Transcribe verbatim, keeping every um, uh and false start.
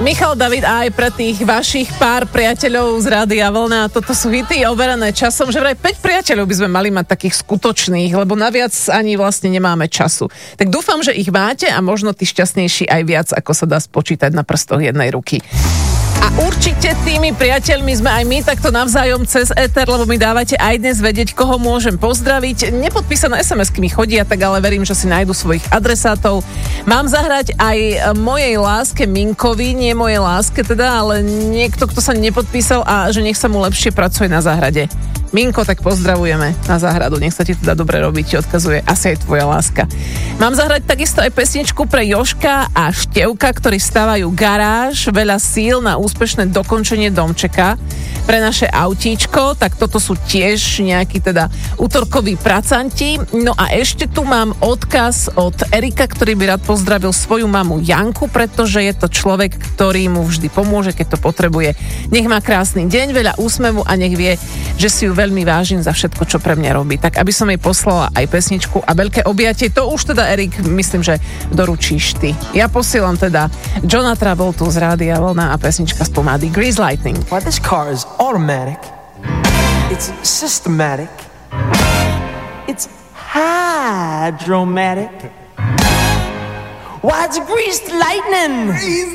Michal, David a aj pre tých vašich pár priateľov z Rádia Vlna. Toto sú hity overené časom, že vraj päť priateľov by sme mali mať takých skutočných, lebo naviac ani vlastne nemáme času. Tak dúfam, že ich máte a možno tí šťastnejší aj viac, ako sa dá spočítať na prstoch jednej ruky. A určite tými priateľmi sme aj my takto navzájom cez éter, lebo mi dávate aj dnes vedieť, koho môžem pozdraviť. Nepodpísané es em esky mi chodia, tak ale verím, že si nájdu svojich adresátov. Mám zahrať aj mojej láske Minkovi, nie mojej láske teda, ale niekto, kto sa nepodpísal a že nech sa mu lepšie pracuje na záhrade. Minko, tak pozdravujeme na záhradu, nech sa ti teda dobre robí, ti odkazuje asi aj tvoja láska. Mám zahrať takisto aj pesničku pre Jožka a Števka, ktorí stavajú garáž, veľa síl na úspešné dokončenie domčeka pre naše autíčko, tak toto sú tiež nejakí teda útorkoví pracanti. No a ešte tu mám odkaz od Erika, ktorý by rád pozdravil svoju mamu Janku, pretože je to človek, ktorý mu vždy pomôže, keď to potrebuje. Nech má krásny deň, veľa úsmevu a nech vie, že si ju veľmi vážim za všetko, čo pre mňa robí. Tak aby som jej poslala aj pesničku a veľké objatie, to už teda, Erik, myslím, že doručíš ty. Ja posielam teda Johna Travoltu z Rádia Vlna a pesnička z pomády Grease Lightning. Well, this car is automatic. It's systematic. It's hydromatic. Why, it's greased lightning. Greased